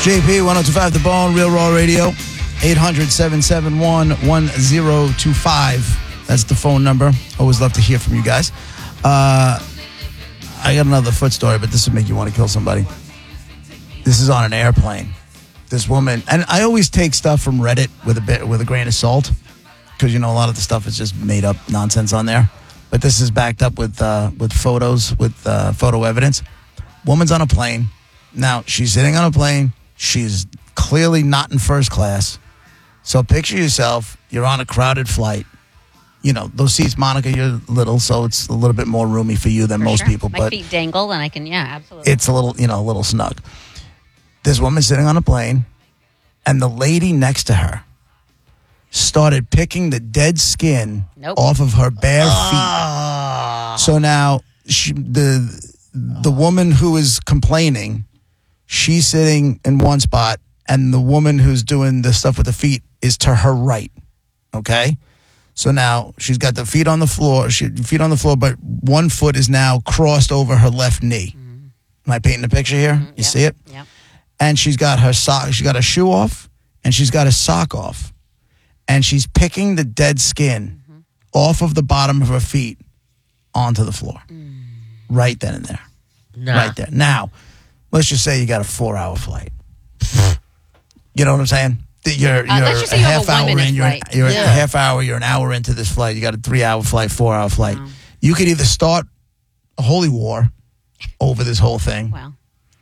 JP, 1025 The Bone, Real Raw Radio, 800-771-1025. That's the phone number. Always love to hear from you guys. I got another foot story, but this would make you want to kill somebody. This is on an airplane. This woman, and I always take stuff from Reddit with a grain of salt, because, you know, a lot of the stuff is just made up nonsense on there. But this is backed up with photos, with photo evidence. Woman's on a plane. Now, she's sitting on a plane. She's clearly not in first class. So picture yourself, you're on a crowded flight. You know, those seats, Monica, you're little, so it's a little bit more roomy for you than most people. My feet dangle, and I can, absolutely. It's a little snug. This woman sitting on a plane, and the lady next to her started picking the dead skin off of her bare feet. So now the woman who is complaining, she's sitting in one spot, and the woman who's doing the stuff with the feet is to her right. Okay? So now she's got the feet on the floor, but one foot is now crossed over her left knee. Mm-hmm. Am I painting a picture here? Mm-hmm. You see it? Yeah. And she's got her sock, she's got a shoe off, and she's got a sock off. And she's picking the dead skin off of the bottom of her feet onto the floor. Right then and there. Right there. Now, let's just say you got a 4-hour flight. You know what I'm saying? You're let's just say you have a 1-minute flight. You're a half hour, you're an hour into this flight. You got a 3-hour flight, 4-hour flight. Wow. You could either start a holy war over this whole thing. Wow.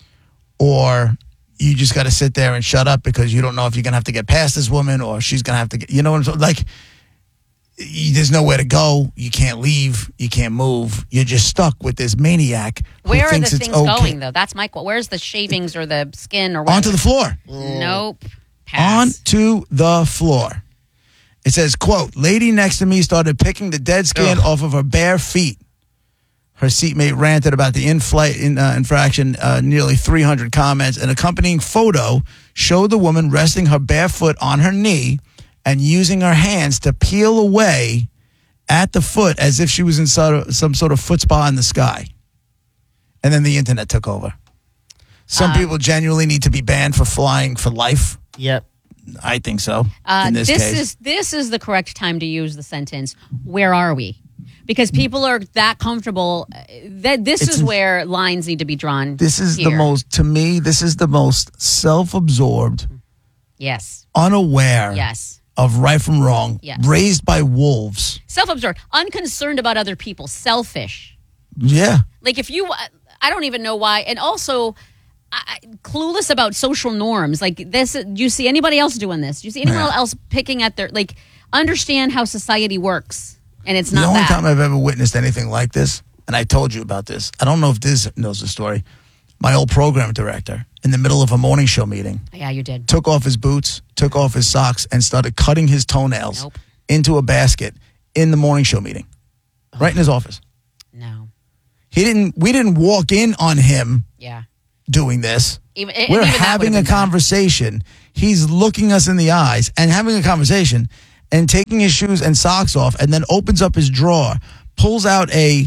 Or you just got to sit there and shut up because you don't know if you're going to have to get past this woman or she's going to have to get, you know what I'm saying? Like, there's nowhere to go. You can't leave. You can't move. You're just stuck with this maniac who Where are thinks the it's things okay. going, though? That's my question. Where's the shavings or the skin or whatever? Onto the floor. Nope. Pass. Onto the floor. It says, quote, lady next to me started picking the dead skin off of her bare feet. Her seatmate ranted about the in-flight infraction, nearly 300 comments. An accompanying photo showed the woman resting her bare foot on her knee and using her hands to peel away at the foot as if she was in some sort of foot spa in the sky. And then the internet took over. Some people genuinely need to be banned for flying for life. Yep. I think so, in this case. This is the correct time to use the sentence, where are we? Because people are that comfortable. This is where lines need to be drawn. This is the most, to me, this is the most self-absorbed, yes, unaware of right from wrong, raised by wolves. Self-absorbed, unconcerned about other people, selfish. Yeah. Like if you, I don't even know why. And also clueless about social norms. Like this, do you see anybody else doing this? Do you see anyone else picking at their, like, understand how society works? And it's not the only that. time I've ever witnessed anything like this, and I told you about this, I don't know if Diz knows the story. My old program director, in the middle of a morning show meeting. Yeah, you did. Took off his boots, took off his socks, and started cutting his toenails into a basket in the morning show meeting. Right in his office. No. We didn't walk in on him doing this. We're having a conversation. He's looking us in the eyes and having a conversation and taking his shoes and socks off, and then opens up his drawer, pulls out a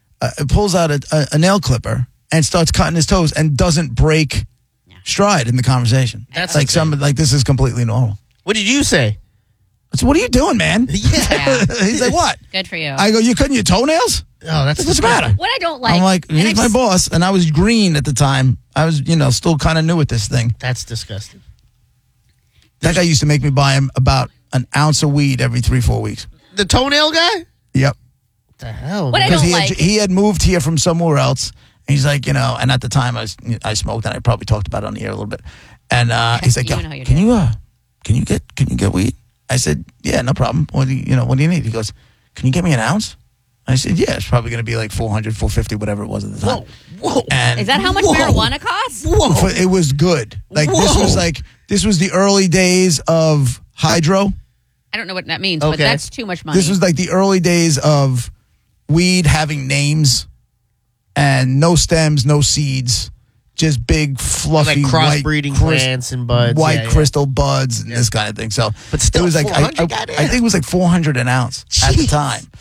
nail clipper, and starts cutting his toes, and doesn't break stride in the conversation. That's like this is completely normal. What did you say? So what are you doing, man? Yeah. He's like, what? Good for you. I go, you cutting your toenails? Oh, that's what's the matter? What I don't like. I'm like, he's my boss, and I was green at the time. I was, still kind of new at this thing. That's disgusting. That guy used to make me buy him about an ounce of weed every 3-4 weeks. The toenail guy? Yep. What the hell? What I don't like. He had moved here from somewhere else. And he's like, and at the time I smoked, and I probably talked about it on the air a little bit. And he's like, can you get weed? I said, yeah, no problem. What do you need? He goes, can you get me an ounce? I said, yeah, it's probably going to be like $400, $450, whatever it was at the time. Whoa. And is that how much marijuana costs? Whoa. It was good. This was the early days of hydro. I don't know what that means, but that's too much money. This was like the early days of weed having names and no stems, no seeds, just big, fluffy, like crossbreeding plants and buds. White crystal buds and this kind of thing. So but still, it was like, I think it was like $400 an ounce at the time.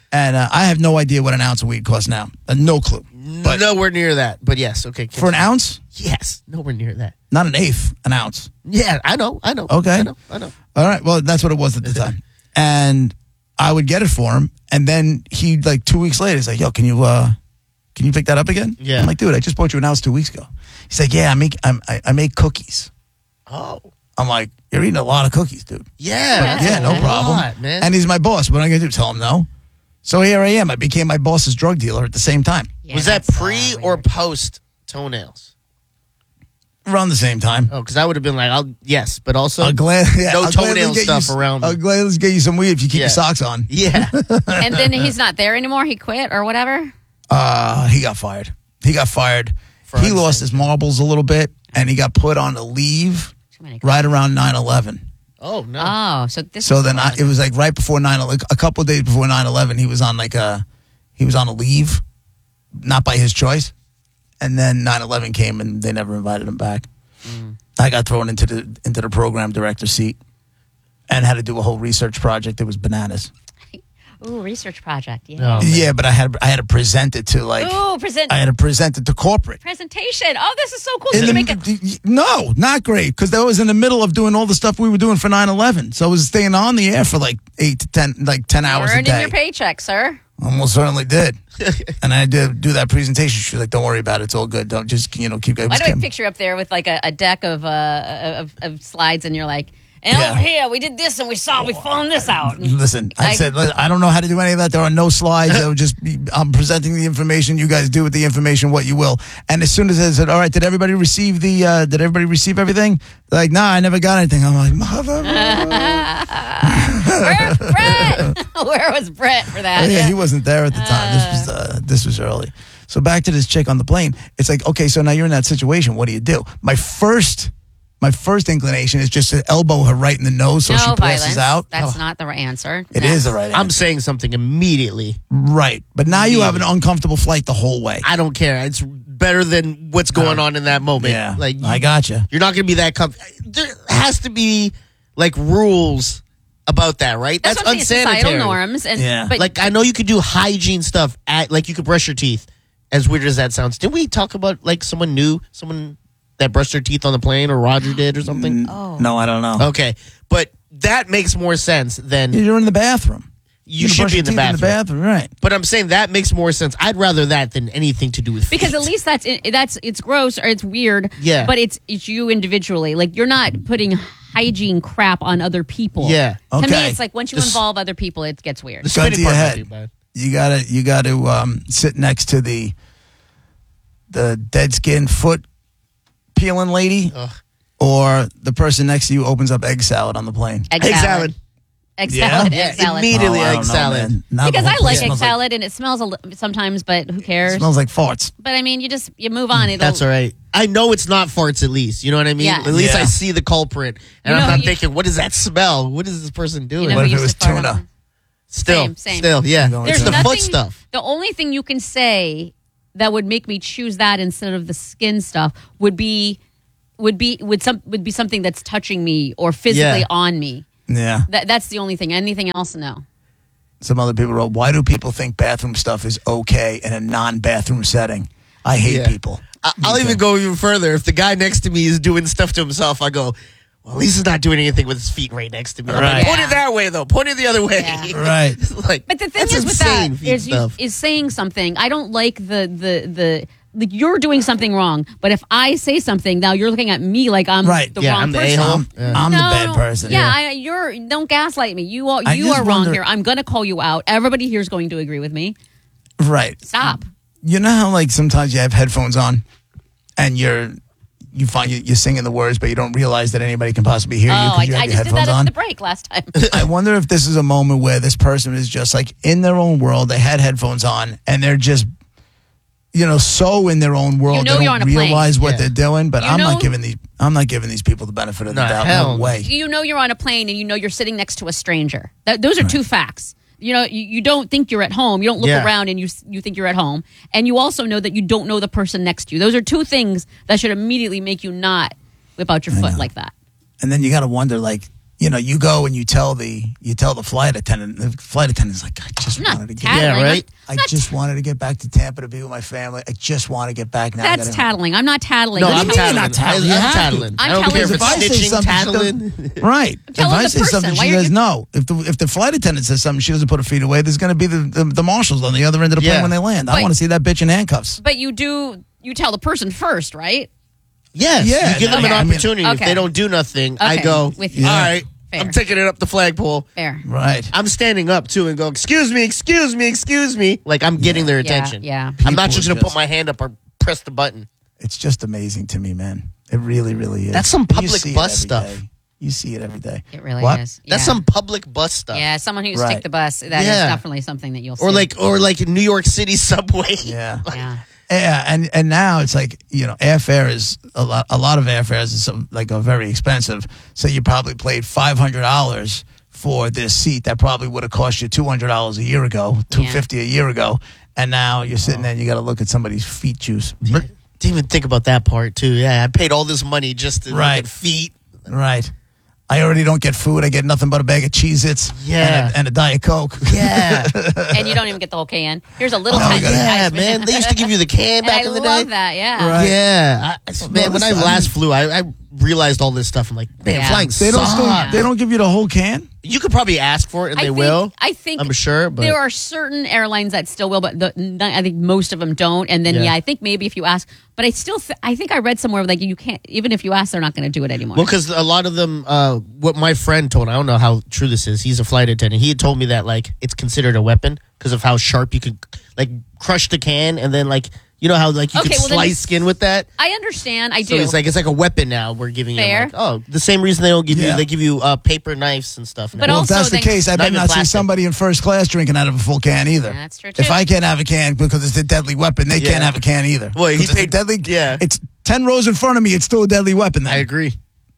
And I have no idea what an ounce of weed costs now. No clue. But Nowhere near that. But yes, okay. for an ounce, Yes, nowhere near that. not an eighth, an ounce. Yeah, I know. Okay. I know. All right. Well, that's what it was at the time. And I would get it for him. And then he, like 2 weeks later, he's like, yo, can you pick that up again? Yeah. I'm like, dude, I just bought you an ounce 2 weeks ago. He's like, yeah, I make cookies. Oh. I'm like, you're eating a lot of cookies, dude. Yeah. that's Yeah, a no problem. lot, man. And he's my boss. What am I going to do? Tell him no? So here I am. I became my boss's drug dealer at the same time. Yeah, was that that's, pre or weird. post toenails? Around the same time. Oh, because I would have been like, yes, but also I'll gladly, no I'll toenail gladly get stuff around me. I'll gladly get you some weed if you keep Yeah. your socks on. Yeah. And then he's not there anymore. He quit or whatever. He got fired. He For lost his marbles a little bit, and he got put on a leave Too many. right around 9/11. Oh no. Oh, so this. So is then it was like right before 9/11, a couple of days before 9/11, he was on a leave, not by his choice. And then 9/11 came, and they never invited him back. I got thrown into the program director seat, and had to do a whole research project. It was bananas. Ooh, research project. Yeah. Oh, man. Yeah, but I had to present it to Ooh, I had to present it to corporate. presentation. Oh, this is so cool. So you make it. No, not great, because that was in the middle of doing all the stuff we were doing for 9/11. So I was staying on the air for like 8 to 10, like 10 hours a Earning day. your paycheck, sir. Almost certainly did. And I had to do that presentation. She was like, "Don't worry about it. It's all good. Don't just keep going." Why do I picture up there with like a deck of slides, and you're like, and Yeah. over here we did this, and we found this out. Listen, I said I don't know how to do any of that. There are no slides. I would just I'm presenting the information. You guys do with the information what you will. And as soon as I said, "All right, did everybody receive everything?" They're like, "Nah, I never got anything." I'm like, "Mother." Where's Brett? Where was Brett for that? Yeah, he wasn't there at the time. This was early. So back to this chick on the plane. It's like, okay, so now you're in that situation. What do you do? My first inclination is just to elbow her right in the nose so no she violence. passes out. That's not the right answer. It is the right answer. I'm saying something immediately. Right. But now you have an uncomfortable flight the whole way. I don't care. It's better than what's going on in that moment. Yeah. Like I gotcha. you're not going to be that There has to be like rules about that, right? That's what I'm saying, unsanitary. societal norms. And, Yeah. But Like I know you could do hygiene stuff like you could brush your teeth. As weird as that sounds, did we talk about like someone that brushed their teeth on the plane, or Roger did, or something? No, I don't know. Okay, but that makes more sense than You're in the bathroom. you can should brush be your in the teeth bathroom. Right. But I'm saying that makes more sense. I'd rather that than anything to do with because feet. at least it's gross or it's weird. Yeah. But it's you individually. Like you're not putting hygiene crap on other people. Yeah. To me, Okay. it's like once you involve other people, it gets weird. the Gun to spitting your part might head. be bad. You gotta sit next to the dead skin foot peeling lady, Ugh. or the person next to you opens up egg salad on the plane. Egg Egg salad. salad. Egg Yeah? salad. Yeah, Egg salad. immediately I egg don't know, salad. man. Now the Because whole I place like egg smells salad and it smells sometimes, but who cares? It smells like farts. But I mean, you move on. That's all right. I know it's not farts at least. You know what I mean? Yeah. At least Yeah. I see the culprit. And You I'm know, not you- thinking, what does that smell? What is this person doing? You know What who if it used was to fart tuna? on- Still, Same. yeah. There's It's the nothing, foot stuff. The only thing you can say that would make me choose that instead of the skin stuff would be something that's touching me or physically Yeah. on me. Yeah. That's the only thing. Anything else, no. Some other people wrote, "Why do people think bathroom stuff is okay in a non-bathroom setting?" I hate Yeah. people. I'll even go even further. If the guy next to me is doing stuff to himself, I go, well, at least he's not doing anything with his feet right next to me. I'm Right. like, point Yeah. it that way, though. Point it the other way. Yeah. Right. Like, But the thing that's is with that insane, feet stuff. is saying something. I don't like the like you're doing something wrong. But if I say something, now you're looking at me like I'm Right. the Yeah, wrong I'm the person. a-hole. I'm the bad person. Yeah, don't gaslight me. You are just wrong wonder- here. I'm gonna call you out. Everybody here is going to agree with me. Right. Stop. You know how like sometimes you have headphones on and you find you're singing the words, but you don't realize that anybody can possibly hear you Oh, because you have I your just did headphones that on. at the break last time. I wonder if this is a moment where this person is just like in their own world. They had headphones on and they're just, so in their own world. You know they you're don't on a plane. realize what Yeah. they're doing. But You I'm know- not giving these people the benefit of the Nah, doubt. hell No no. way. You know you're on a plane and you know you're sitting next to a stranger. Those are two facts. You don't think you're at home. You don't look Yeah. around and you think you're at home. And you also know that you don't know the person next to you. Those are two things that should immediately make you not whip out your foot like that. And then you got to wonder, like, you go and you tell the flight attendant. The flight attendant's like, I just I'm not wanted to get. tattling. Yeah, right? I just wanted to get back to Tampa to be with my family. I just want to get back now. That's tattling. I'm not tattling. No, I'm I'm do you mean tattling. not tattling? You I'm have to. tattling. I'm I don't care if tattling. it's If I say snitching, something, tattling. Right. If telling I the say person, something, why she are goes, you- no. If the flight attendant says something, she doesn't put her feet away. There's going to be the marshals on the other end of the plane Yeah. when they land. I But- want to see that bitch in handcuffs. But you tell the person first, right? Yes, Yeah, you give them okay. an opportunity. If Okay. they don't do nothing, I Okay, go, with you. all right, Fair. I'm taking it up the flagpole. Fair. Right. I'm standing up, too, and go, excuse me, excuse me, excuse me. Like, I'm getting their attention. Yeah. I'm not People just going to just- put my hand up or press the button. It's just amazing to me, man. It really, really is. That's some And you public see it bus every stuff. day. You see it every day. It really What? is. That's Yeah. some public bus stuff. Yeah, someone who's Right. take the bus. That is Yeah. definitely something that you'll see. Or like New York City subway. Yeah. Yeah. Yeah, and now it's like, airfare is a lot of airfares is are very expensive. So you probably paid $500 for this seat that probably would have cost you $200 a year ago, $250 a year ago, and now you're sitting there and you got to look at somebody's feet juice. Didn't even think about that part, too. Yeah, I paid all this money just to look Right. at feet. Right. I already don't get food. I get nothing but a bag of Cheez-Its Yeah. and a Diet Coke. Yeah. And you don't even get the whole can. Here's a little Oh, tiny yeah, size. man. They used to give you the can And back I in the love day. that. Yeah. Right. Yeah. Man, when I this- last flew, I realized all this stuff. I'm like, man, Yeah. flying They don't sucks. they don't give you the whole can? You could probably ask for it, and they will. I think I'm sure, but there are certain airlines that still will, but I think most of them don't. And then, Yeah. I think maybe if you ask, but I still, I think I read somewhere like you can't, even if you ask, they're not going to do it anymore. well, because a lot of them, what my friend told, I don't know how true this is. He's a flight attendant. He had told me that like it's considered a weapon because of how sharp you could like crush the can, and then like you know how like you Okay, could well, then slice it's- skin with that. I understand. I So do. it's like a weapon now. We're giving Fair. you. Like, the same reason they don't give Yeah. you. They give you paper knives and stuff. But now. Well, if also that's the then- case, I Not better even not see plastic. somebody in first class drinking out of a full can either. Yeah, that's true, If too. I can't have a can because it's a deadly weapon, they Yeah. can't have a can either. Well, he 'Cause it's a paid- deadly. yeah. It's 10 rows in front of me. It's still a deadly weapon. Then. I agree.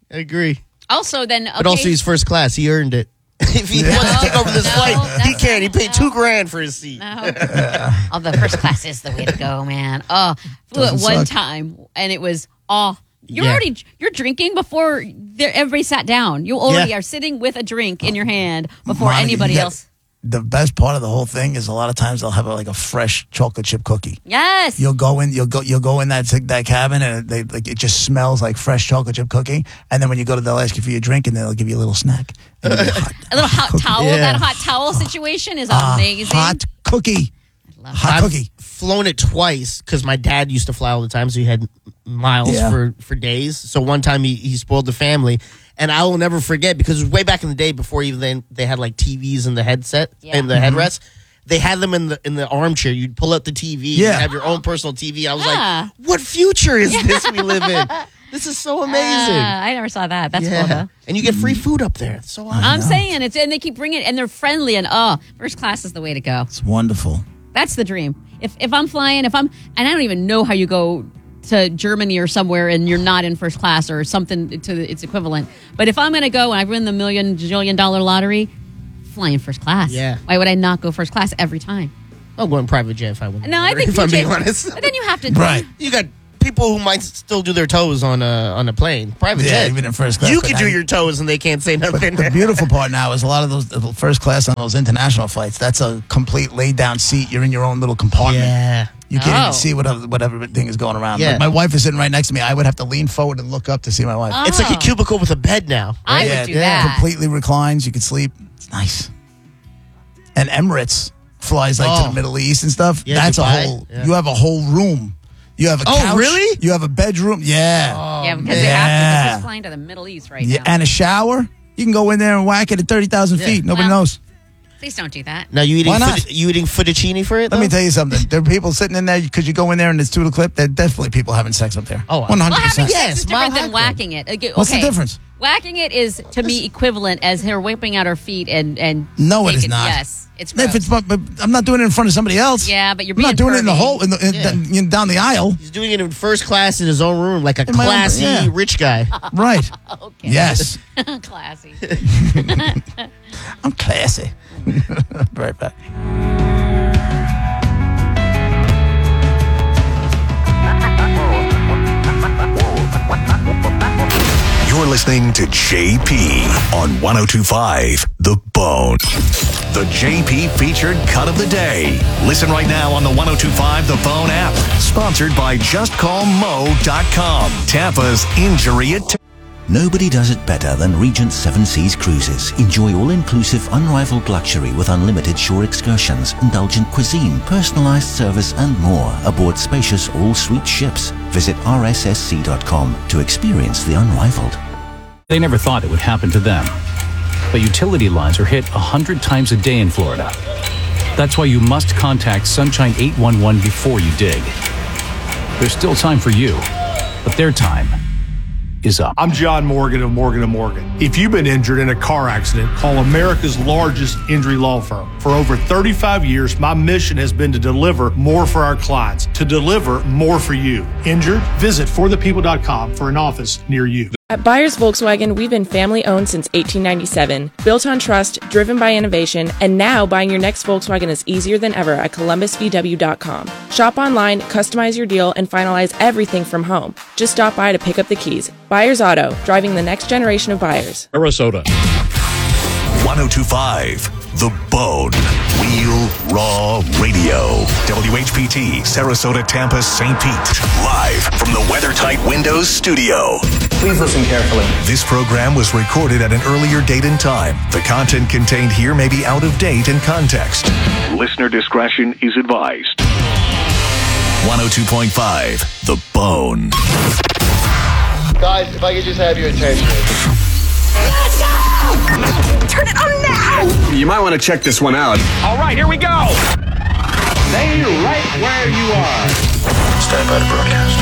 Also, then, okay. But also, he's first class. He earned it. If he wants to take over this No, flight, he that's can. He paid no. $2,000 for his seat. No. Oh, the first class is the way to go, man. Oh, flew it Doesn't one suck. time, and it was Yeah. you're drinking before everybody sat down. You already Yeah. are sitting with a drink in your hand before Monica, anybody you got- else. The best part of the whole thing is a lot of times they'll have a fresh chocolate chip cookie. Yes. You'll go in that cabin and it just smells like fresh chocolate chip cookie. And then when you go to, they'll ask you for your drink and they'll give you a little snack. And it'll be hot- A little hot cookie. towel. Yeah. That hot towel situation is A amazing. hot cookie. love Hot I've cookie. flown it twice because my dad used to fly all the time, so he had miles Yeah. for days. So one time he spoiled the family, and I will never forget because it was way back in the day before even then they had like TVs in the headset Yeah. and the headrest. They had them in the armchair. You'd pull out the TV. Yeah. You'd have your own personal TV. I was Ah. like, what future is this we live in? This is so amazing. I never saw that. That's cool, though. And you get free food up there. It's so awesome. I'm saying it's, and they keep bringing it, and they're friendly, and first class is the way to go. It's wonderful. That's the dream. If I'm flying, and I don't even know how you go to Germany or somewhere and you're not in first class or something to its equivalent. But if I'm going to go and I win the $1 jillion lottery, flying first class. Yeah. Why would I not go first class every time? I'll go in private jet if I win. No, I think if I'm being PJ honest. But then you have to. Right. You got people who might still do their toes on a plane. Private Yeah, jet. even in first class. You but can now do your toes and they can't say nothing. The beautiful part now is a lot of those the first class on those international flights. That's a complete laid down seat. You're in your own little compartment. Yeah. You can't Oh. even see what everything is going around. Yeah. Like my wife is sitting right next to me. I would have to lean forward and look up to see my wife. It's like a Oh. cubicle with a bed now. I Yeah, would do yeah. that. Completely reclines. You can sleep. It's nice. And Emirates flies like to Oh. the Middle East and stuff. Yeah, That's Dubai. a whole. Yeah. You have a whole room. You have a Oh, couch. really? You have a bedroom. Yeah. Yeah, because they have to. Yeah. This is flying to the Middle East right Yeah, now. and a shower. You can go in there and whack it at 30,000 feet. Nobody Well, knows. Please don't do that. Now you eating Why not? you eating fettuccine for it? Let me though? tell you something. There are people sitting in there because you go in there and it's to the clip. There are definitely people having sex up there. Oh, 100%. Well, having Yes, sex is Mile different than High Club. whacking it. Okay, What's the difference? Whacking it is, to me, equivalent as her whipping out her feet and No, it taking- is not. Yes, it's If gross. it's, but I'm not doing it in front of somebody else. Yeah, but you're I'm not being doing it in the pervy. whole down the aisle. He's doing it in first class in his own room, like a In my own- classy yeah. rich guy. Right. Okay. Yes. Classy. I'm classy. Right back. You're listening to JP on 102.5 The Bone. The JP featured cut of the day. Listen right now on the 102.5 The Bone app. Sponsored by JustCallMo.com. Tampa's injury at... Nobody does it better than Regent Seven Seas Cruises. Enjoy all-inclusive, unrivaled luxury with unlimited shore excursions, indulgent cuisine, personalized service, and more aboard spacious all-suite ships. Visit rssc.com to experience the unrivaled. They never thought it would happen to them. But utility lines are hit 100 times a day in Florida. That's why you must contact Sunshine 811 before you dig. There's still time for you, but their time is up. I'm John Morgan of Morgan & Morgan. If you've been injured in a car accident, call America's largest injury law firm. For over 35 years, my mission has been to deliver more for our clients, to deliver more for you. Injured? Visit forthepeople.com for an office near you. At Byers Volkswagen, we've been family-owned since 1897, built on trust, driven by innovation, and now buying your next Volkswagen is easier than ever at columbusvw.com. Shop online, customize your deal, and finalize everything from home. Just stop by to pick up the keys. Byers Auto, driving the next generation of buyers. Sarasota. 102.5 The Bone. Real Raw Radio. WHPT, Sarasota, Tampa, St. Pete. Live from the WeatherTight Windows studio. Please listen carefully. This program was recorded at an earlier date and time. The content contained here may be out of date in context. Listener discretion is advised. 102.5 The Bone. Guys, if I could just have your attention. Turn it on now! You might want to check this one out. All right, here we go! Stay right where you are. Stand by to broadcast.